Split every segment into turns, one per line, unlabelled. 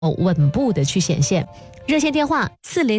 稳步的去显现。热线电话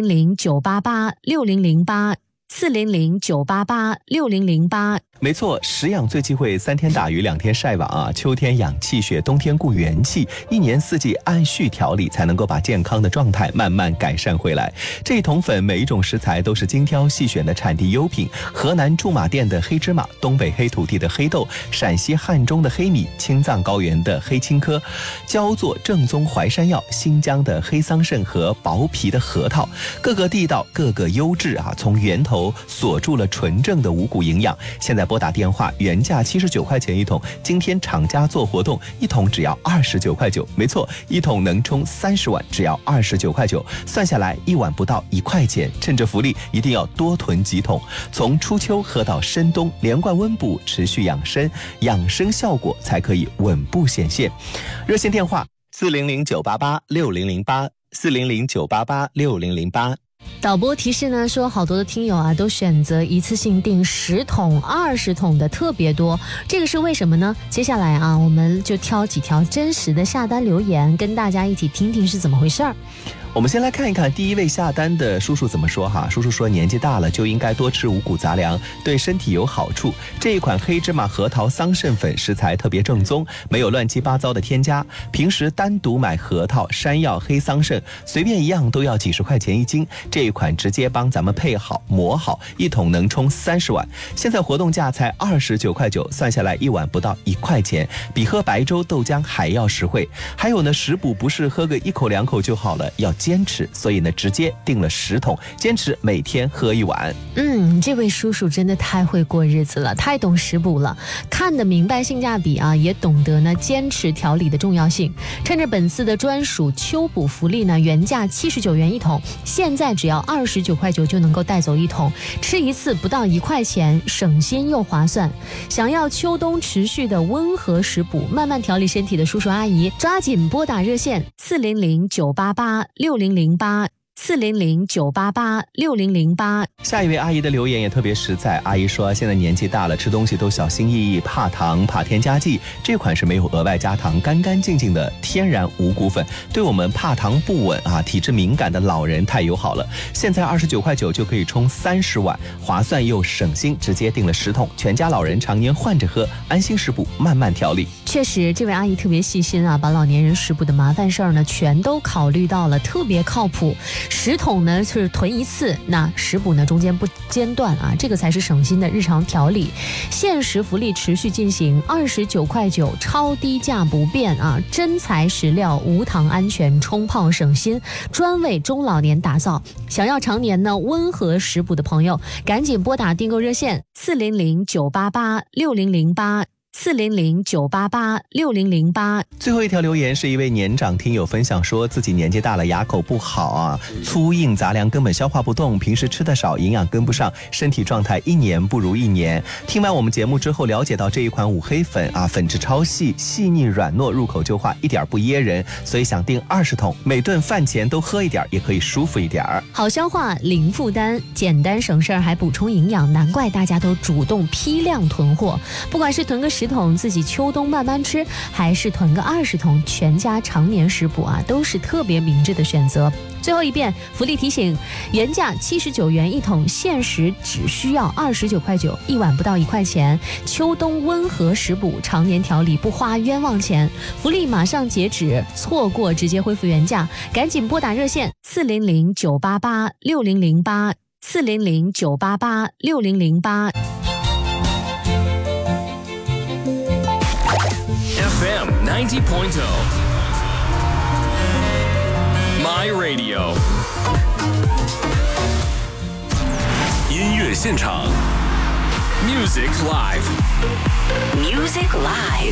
400-988-6008，400-988-6008。
没错，食养最忌讳3天打鱼2天晒网啊，秋天养气血，冬天固元气，一年四季按序调理，才能够把健康的状态慢慢改善回来。这一桶粉每一种食材都是精挑细选的产地优品，河南驻马店的黑芝麻，东北黑土地的黑豆，陕西汉中的黑米，青藏高原的黑青稞，焦作正宗淮山药，新疆的黑桑葚和薄皮的核桃，各个地道，各个优质啊，从源头锁住了纯正的五谷营养。现在拨打电话，原价79块钱一桶，今天厂家做活动，一桶只要29块9，没错，一桶能冲30碗，只要29块9，算下来一碗不到1块钱。趁着福利，一定要多囤几桶，从初秋喝到深冬，连贯温补，持续养生，养生效果才可以稳步显现。热线电话400-988-6008，400-988-6008。
导播提示呢说，好多的听友啊都选择一次性订10桶、20桶的特别多，这个是为什么呢？接下来啊，我们就挑几条真实的下单留言，跟大家一起听听是怎么回事儿。
我们先来看一看第一位下单的叔叔怎么说哈。叔叔说，年纪大了就应该多吃五谷杂粮，对身体有好处。这一款黑芝麻核桃桑葚粉食材特别正宗，没有乱七八糟的添加。平时单独买核桃、山药、黑桑葚，随便一样都要几十块钱一斤。这一款直接帮咱们配好磨好，一桶能冲30碗。现在活动价才29块9，算下来一碗不到1块钱，比喝白粥豆浆还要实惠。还有呢，食补不是喝个1口2口就好了，要坚持，所以呢直接订了10桶，坚持每天喝1碗。
这位叔叔真的太会过日子了，太懂食补了，看得明白性价比啊，也懂得呢坚持调理的重要性。趁着本次的专属秋补福利呢，原价79元一桶，现在只要29块9就能够带走一桶，吃一次不到1块钱，省心又划算。想要秋冬持续的温和食补，慢慢调理身体的叔叔阿姨，抓紧拨打热线400-988-6008，400-988-6008。
下一位阿姨的留言也特别实在，阿姨说现在年纪大了，吃东西都小心翼翼，怕糖怕添加剂，这款是没有额外加糖，干干净净的天然五谷粉，对我们怕糖不稳啊、体质敏感的老人太友好了。现在29块9就可以冲30碗，划算又省心，直接订了10桶，全家老人常年换着喝，安心食补，慢慢调理。
确实，这位阿姨特别细心啊，把老年人食补的麻烦事儿呢全都考虑到了，特别靠谱。10桶呢是囤一次，那食补呢中间不间断啊，这个才是省心的日常调理。限时福利持续进行，29块9，超低价不变啊！真材实料，无糖安全，冲泡省心，专为中老年打造。想要常年呢温和食补的朋友，赶紧拨打订购热线400-988-6008，400-988-6008。
最后一条留言是一位年长听友分享说，自己年纪大了，牙口不好啊，粗硬杂粮根本消化不动，平时吃的少，营养跟不上，身体状态一年不如一年。听完我们节目之后，了解到这一款五黑粉啊，粉质超细，细腻软糯，入口就化，一点不噎人，所以想订20桶，每顿饭前都喝一点，也可以舒服一点。
好消化，零负担，简单省事儿，还补充营养，难怪大家都主动批量囤货。不管是囤个10桶自己秋冬慢慢吃，还是囤个20桶全家常年食补啊，都是特别明智的选择。最后一遍福利提醒，原价79元一桶，限时只需要29块9，一碗不到1块钱。秋冬温和食补，常年调理不花冤枉钱。福利马上截止，错过直接恢复原价，赶紧拨打热线400-988-6008，400-988-6008。
FM 90.0 My Radio 音乐现场 Music Live